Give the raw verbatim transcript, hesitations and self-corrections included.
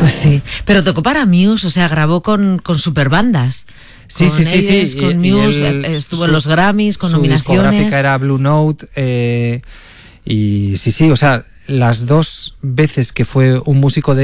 Pues sí, pero tocó para Muse, o sea, grabó con, con superbandas. Sí, con sí, sí, sí. Aires, con y, Muse, y el, estuvo su, en los Grammys, con su nominaciones. Su discográfica era Blue Note, eh, y sí, sí, o sea, las dos veces que fue un músico de